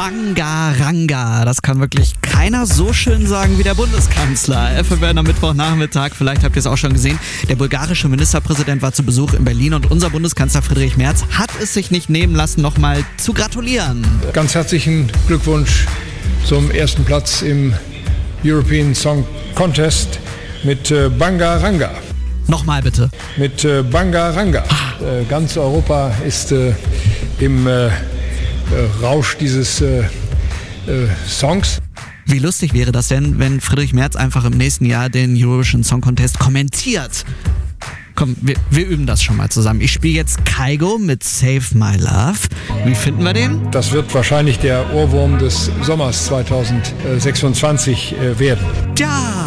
Bangaranga. Das kann wirklich keiner so schön sagen wie der Bundeskanzler. FMN am Mittwochnachmittag, vielleicht habt ihr es auch schon gesehen. Der bulgarische Ministerpräsident war zu Besuch in Berlin und unser Bundeskanzler Friedrich Merz hat es sich nicht nehmen lassen, nochmal zu gratulieren. Ganz herzlichen Glückwunsch zum ersten Platz im European Song Contest mit Bangaranga. Nochmal bitte. Mit Bangaranga. Ganz Europa ist im Rausch dieses Songs. Wie lustig wäre das denn, wenn Friedrich Merz einfach im nächsten Jahr den Eurovision Song Contest kommentiert? Komm, wir üben das schon mal zusammen. Ich spiele jetzt Kygo mit Save My Love. Wie finden wir den? Das wird wahrscheinlich der Ohrwurm des Sommers 2026 werden. Ja!